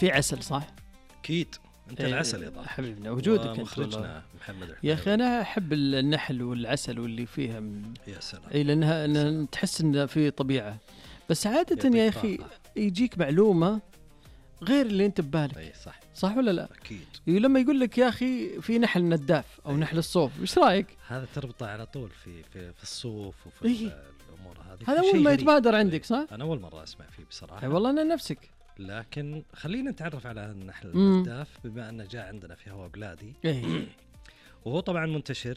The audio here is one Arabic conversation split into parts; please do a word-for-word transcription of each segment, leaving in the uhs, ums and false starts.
في عسل صح؟ أكيد أنت إيه العسل يا ضاحي حبيبنا وجودك أنت مخرجنا محمد يا أخي. أنا أحب النحل والعسل واللي فيها من... يا سلام. أي لأنها أن تحس إن في طبيعة، بس عادة يا أخي يجيك معلومة غير اللي أنت ببالك. أي صح صح ولا لا؟ أكيد. لما يقول لك يا أخي في نحل نداف أو أيه. نحل الصوف، إيش رأيك؟ هذا تربطه على طول في في في الصوف وفي أيه. الأمور هذه. هذا أول ما يتبادر عندك صح؟ أنا أول مرة أسمع فيه بصراحة. أي والله أنا نفسك. لكن خلينا نتعرف على النحل النداف بما أنه جاء عندنا في هواء بلادي. أيه. وهو طبعا منتشر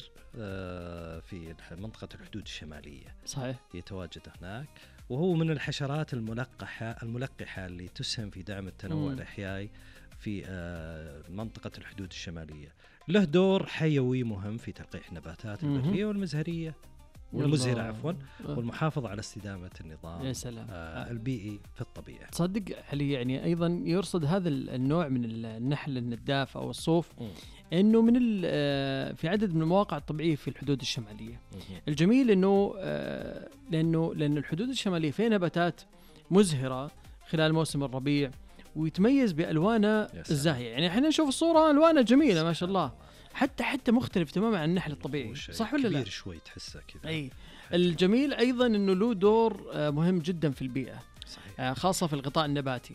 في منطقة الحدود الشمالية. صحيح. يتواجد هناك، وهو من الحشرات الملقحة الملقحة اللي تسهم في دعم التنوع مم. الأحيائي في منطقة الحدود الشمالية. له دور حيوي مهم في تلقيح النباتات البرية والمزهرية والمزهرة عفوا والمحافظة على استدامة النظام يا سلام. آه البيئي في الطبيعة. تصدق علي يعني أيضا يرصد هذا النوع من النحل النداف أو الصوف م. إنه من في عدد من المواقع الطبيعية في الحدود الشمالية. م. الجميل إنه لأنه لأن الحدود الشمالية فيها نباتات مزهرة خلال موسم الربيع ويتميز بألوانه الزاهية. يعني احنا نشوف الصورة ألوانه جميلة ما شاء الله، حتى حتى مختلف تماما عن النحل الطبيعي. صح ولا لا؟ كبير شوي تحسه كذا. أي الجميل أيضا إنه له دور مهم جدا في البيئة. صحيح. خاصة في الغطاء النباتي،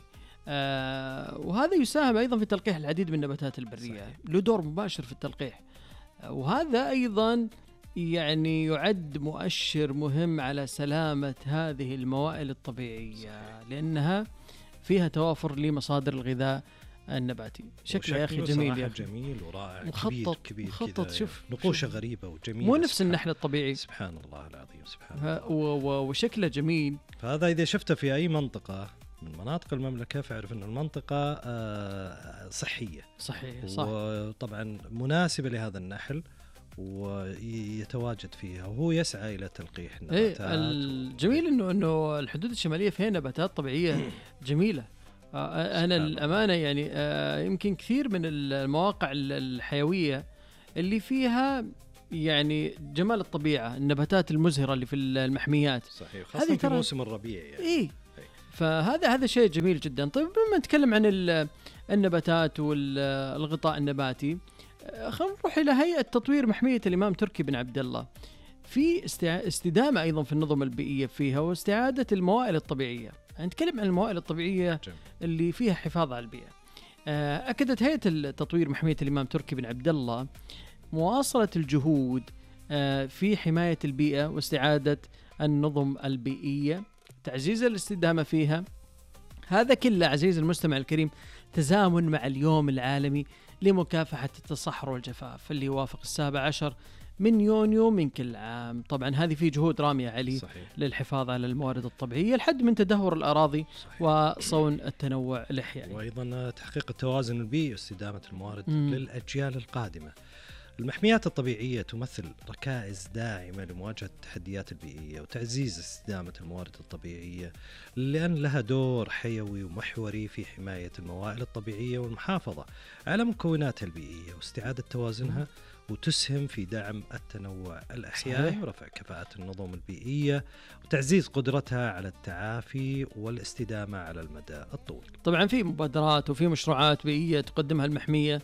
وهذا يساهم أيضا في تلقيح العديد من النباتات البرية. له دور مباشر في التلقيح، وهذا أيضا يعني يعد مؤشر مهم على سلامة هذه الموائل الطبيعية. صحيح. لأنها فيها توافر لمصادر الغذاء النباتي. شكله يا أخي جميل يا أخي. جميل ورائع. مخطط كبير مخطط. شوف نقوشه غريبة وجميلة، مو نفس النحل الطبيعي. سبحان الله العظيم سبحان الله. وشكله جميل. فهذا إذا شفته في أي منطقة من مناطق المملكة فاعرف أن المنطقة صحية. صحيح صح. وطبعا مناسبة لهذا النحل ويتواجد فيها وهو يسعى إلى تلقيح النباتات. إيه الجميل إنه إنه الحدود الشمالية فيها نباتات طبيعية جميلة. أنا الأمانة يعني يمكن كثير من المواقع الحيوية اللي فيها يعني جمال الطبيعة، النباتات المزهرة اللي في المحميات. صحيح. خاصة في موسم الربيع يعني. إيه. فهذا هذا شيء جميل جدا. طيب لما نتكلم عن النباتات والغطاء النباتي، خلينا نروح إلى هيئة تطوير محمية الإمام تركي بن عبد الله. في استدامة أيضا في النظم البيئية فيها واستعادة الموائل الطبيعية. نتكلم عن الموائل الطبيعية جميل. اللي فيها حفاظ على البيئة. أكدت هيئة التطوير محمية الإمام تركي بن عبد الله مواصلة الجهود في حماية البيئة واستعادة النظم البيئية، تعزيز الاستدامة فيها. هذا كله عزيز المستمع الكريم تزامن مع اليوم العالمي لمكافحة التصحر والجفاف اللي يوافق السابع عشر من يونيو من كل عام. طبعا هذه في جهود رامية علي. صحيح. للحفاظ على الموارد الطبيعية لحد من تدهور الأراضي. صحيح. وصون التنوع الأحيائي، وأيضا تحقيق التوازن البيئي واستدامة الموارد م. للأجيال القادمة. المحميات الطبيعية تمثل ركائز داعمة لمواجهة التحديات البيئية وتعزيز استدامة الموارد الطبيعية، لأن لها دور حيوي ومحوري في حماية الموائل الطبيعية والمحافظة على مكوناتها البيئية واستعادة توازنها، وتسهم في دعم التنوع الأحيائي ورفع كفاءة النظم البيئية وتعزيز قدرتها على التعافي والاستدامة على المدى الطويل. طبعا في مبادرات وفي مشروعات بيئية تقدمها المحمية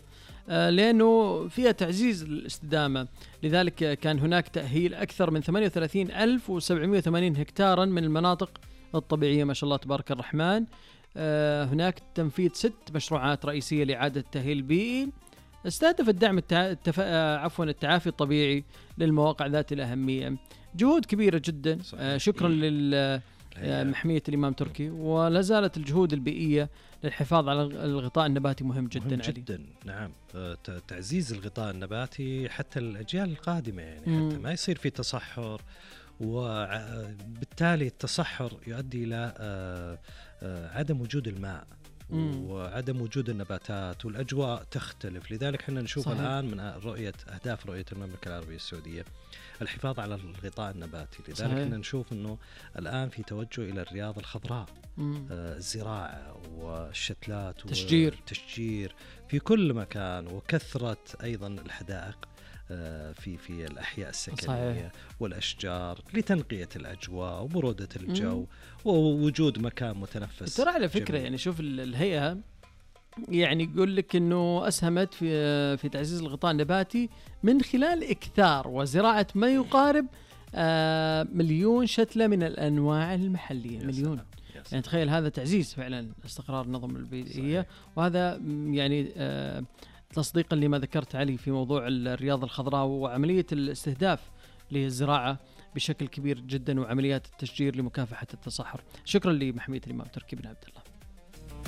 لأنه فيها تعزيز الاستدامة، لذلك كان هناك تأهيل أكثر من ثمانية وثلاثين ألف وسبعمائة وثمانين هكتارا من المناطق الطبيعية ما شاء الله تبارك الرحمن. هناك تنفيذ ست مشروعات رئيسية لإعادة التأهيل البيئي استهدفت دعم التف... عفوا التعافي الطبيعي للمواقع ذات الأهمية. جهود كبيرة جدا. صحيح. شكرا للمحمية الإمام تركي، ولا زالت الجهود البيئية للحفاظ على الغطاء النباتي مهم جدا. مهم جدا علي. نعم. تعزيز الغطاء النباتي حتى الأجيال القادمة يعني مم. حتى ما يصير في تصحر، وبالتالي التصحر يؤدي إلى عدم وجود الماء مم. وعدم وجود النباتات والأجواء تختلف. لذلك احنا نشوف صحيح. الآن من رؤية أهداف رؤية المملكة العربية السعودية الحفاظ على الغطاء النباتي. لذلك احنا نشوف أنه الآن في توجه إلى الرياض الخضراء، آه الزراعة والشتلات تشجير والتشجير في كل مكان، وكثرة أيضا الحدائق في في الأحياء السكنية صحيح. والأشجار لتنقية الأجواء وبرودة الجو مم. ووجود مكان متنفس. ترى على فكرة جميل. يعني شوف الهيئة يعني يقول لك انه اسهمت في في تعزيز الغطاء النباتي من خلال اكثار وزراعه ما يقارب آه مليون شتله من الانواع المحليه. مليون سلام. يعني تخيل، هذا تعزيز فعلا استقرار النظم البيئيه. وهذا يعني آه تصديقا لما ذكرت علي في موضوع الرياض الخضراء وعمليه الاستهداف للزراعه بشكل كبير جدا وعمليات التشجير لمكافحه التصحر. شكرا لمحمية الإمام تركي بن عبد الله.